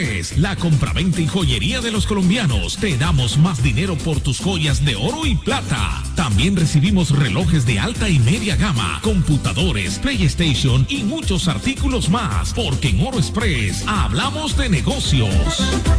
Es la compraventa y joyería de los colombianos. Te damos más dinero por tus joyas de oro y plata. También recibimos relojes de alta y media gama, computadores, PlayStation y muchos artículos más. Porque en Oro Express hablamos de negocios.